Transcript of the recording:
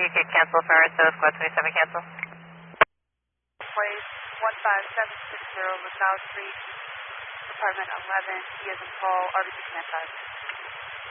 you could cancel for us, so squad 27 cancel. Place 15760 LaSalle Street, apartment 11, E as in Paul, RBC Command 5.